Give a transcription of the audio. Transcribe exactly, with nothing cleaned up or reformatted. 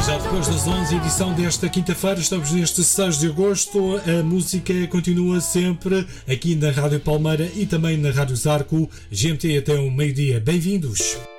Já depois das onze, edição desta quinta-feira, estamos neste seis de agosto. A música continua sempre aqui na Rádio Palmeira e também na Rádio Zarco. G M T até o meio-dia. Bem-vindos!